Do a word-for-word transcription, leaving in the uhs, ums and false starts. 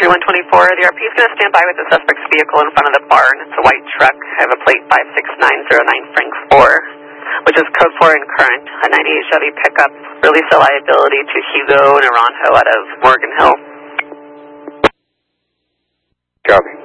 three one two four, the R P is going to stand by with the suspect's vehicle in front of the barn. It's a white truck. I have a plate five six nine zero nine Frank four, which is code four in current, a ninety-eight Chevy pickup. Release the liability to Hugo Naranjo out of Morgan Hill. Copy.